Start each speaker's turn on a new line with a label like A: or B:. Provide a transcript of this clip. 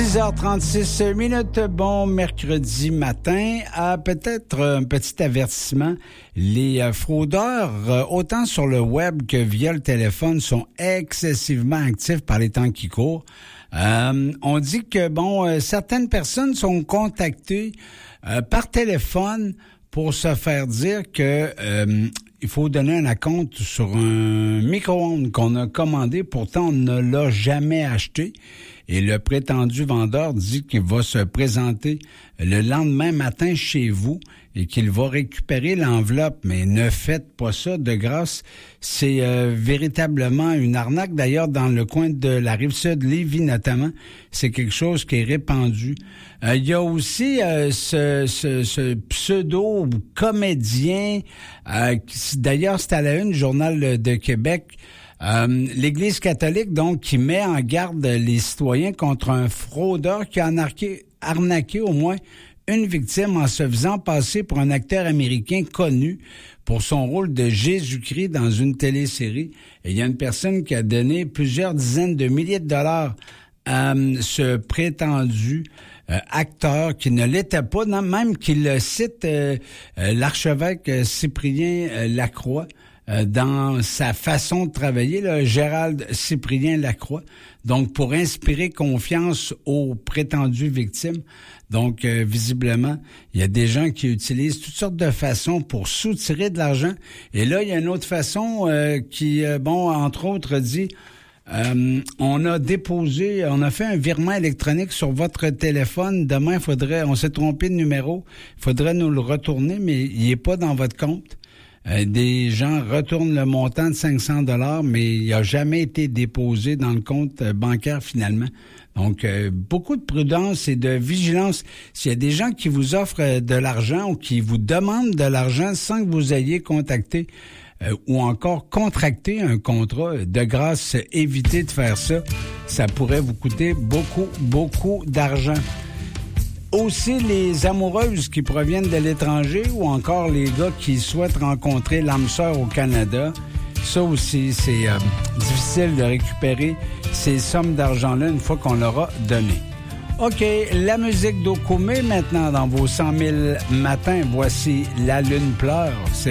A: 10h36, bon mercredi matin. Peut-être un petit avertissement. Les fraudeurs, autant sur le web que via le téléphone, sont excessivement actifs par les temps qui courent. On dit que, certaines personnes sont contactées par téléphone pour se faire dire que il faut donner un acompte sur un micro-ondes qu'on a commandé, pourtant on ne l'a jamais acheté. Et le prétendu vendeur dit qu'il va se présenter le lendemain matin chez vous et qu'il va récupérer l'enveloppe. Mais ne faites pas ça de grâce. C'est véritablement une arnaque. D'ailleurs, dans le coin de la Rive-Sud, Lévis notamment, c'est quelque chose qui est répandu. Il y a aussi ce pseudo-comédien, d'ailleurs, c'est à la une du Journal de Québec, l'Église catholique, donc, qui met en garde les citoyens contre un fraudeur qui a arnaqué au moins une victime en se faisant passer pour un acteur américain connu pour son rôle de Jésus-Christ dans une télésérie. Et il y a une personne qui a donné plusieurs dizaines de milliers de dollars à ce prétendu acteur qui ne l'était pas, non, même qu'il cite l'archevêque Cyprien Lacroix dans sa façon de travailler, là, Gérald Cyprien Lacroix, donc pour inspirer confiance aux prétendues victimes. Donc, visiblement, il y a des gens qui utilisent toutes sortes de façons pour soutirer de l'argent. Et là, il y a une autre façon qui, entre autres, dit... on a fait un virement électronique sur votre téléphone. Demain, on s'est trompé de numéro. Il faudrait nous le retourner, mais il n'est pas dans votre compte. Des gens retournent le montant de 500 $, mais il n'a jamais été déposé dans le compte bancaire finalement. Donc, beaucoup de prudence et de vigilance. S'il y a des gens qui vous offrent de l'argent ou qui vous demandent de l'argent sans que vous ayez contacté ou encore contracté un contrat, de grâce, évitez de faire ça. Ça pourrait vous coûter beaucoup, beaucoup d'argent. Aussi, les amoureuses qui proviennent de l'étranger ou encore les gars qui souhaitent rencontrer l'âme sœur au Canada, ça aussi, c'est difficile de récupérer ces sommes d'argent-là une fois qu'on leur a donné. OK, la musique d'Okoumé maintenant dans vos 100 000 matins. Voici La Lune pleure. C'est